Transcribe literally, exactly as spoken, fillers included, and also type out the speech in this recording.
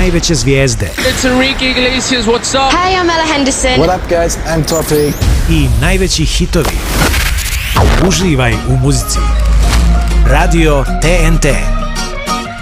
najveće zvijezde. It's Enrique Iglesias, what's up? Hey, I'm Ella Henderson. What up guys, I'm Topi. I najveći hitovi. Uživaj u muzici. Radio T N T.